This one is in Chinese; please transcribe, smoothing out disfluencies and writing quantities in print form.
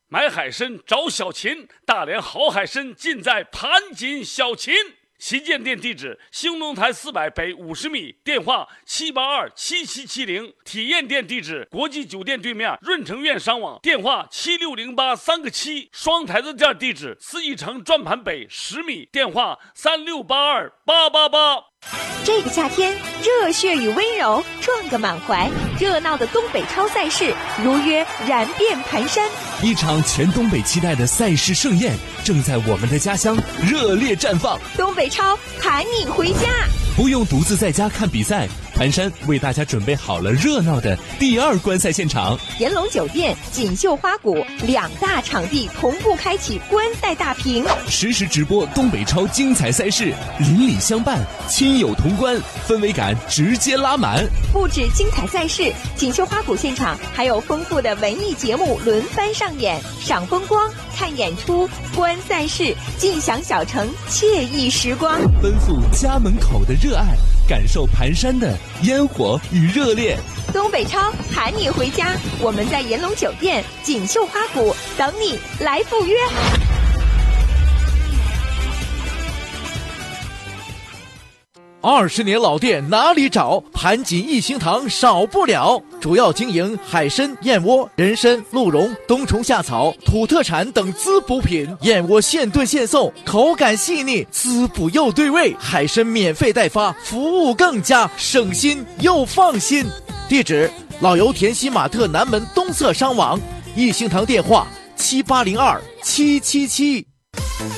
买海参找小秦，大连好海参尽在盘锦小秦。旗舰店地址：兴隆台400北50米，电话7827770。体验店地址：国际酒店对面润城苑商网，电话76083个7。双台子店地址：四义城转盘北10米，电话3682888。 这个夏天，热血与温柔撞个满怀，热闹的东北超赛事如约燃遍盘山。 一场全东北期待的赛事盛宴，正在我们的家乡热烈绽放。 东北超喊你回家， 不用独自在家看比赛，盘山为大家准备好了热闹的第2观赛现场。 炎龙酒店、锦绣花谷2大场地同步开启观赛大屏， 实时直播东北超精彩赛事，邻里相伴，亲友同观，氛围感直接拉满。 不止精彩赛事，锦绣花谷现场还有丰富的文艺节目轮番上演，赏风光、看演出、观赛事，尽享小城惬意时光。 奔赴家门口的热爱，感受盘山的烟火与热烈。 东北超喊你回家，我们在炎龙酒店、锦绣花谷等你来赴约。 20年老店哪里找？盘锦一心堂少不了。主要经营海参、燕窝、人参、鹿茸、冬虫夏草、土特产等滋补品。燕窝现炖现送，口感细腻，滋补又对味。海参免费代发，服务更加省心又放心。地址：老油田西马特南门东侧商网。一心堂电话：7802-777。